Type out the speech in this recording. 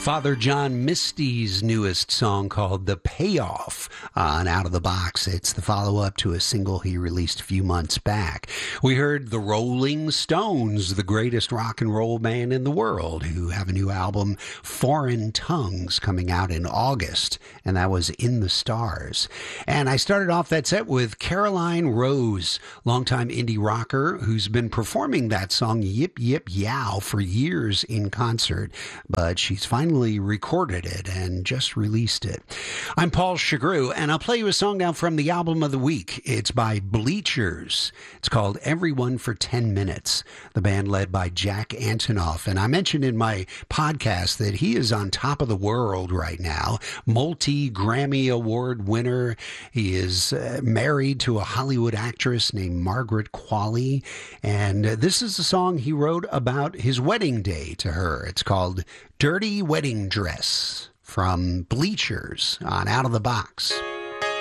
Father John Misty's newest song called The Payoff on Out of the Box. It's the follow-up to a single he released a few months back. We heard the Rolling Stones, the greatest rock and roll band in the world, who have a new album, Foreign Tongues, coming out in August, and that was In the Stars. And I started off that set with Caroline Rose, longtime indie rocker who's been performing that song Yip Yip Yow for years in concert, but she's finally recorded it and just released it. I'm Paul Chagru, and I'll play you a song now from the album of the week. It's by Bleachers. It's called Everyone for 10 Minutes, the band led by Jack Antonoff. And I mentioned in my podcast that he is on top of the world right now, multi-Grammy Award winner. He is married to a Hollywood actress named Margaret Qualley, and this is a song he wrote about his wedding day to her. It's called Dirty Wedding Dress, from Bleachers on Out of the Box.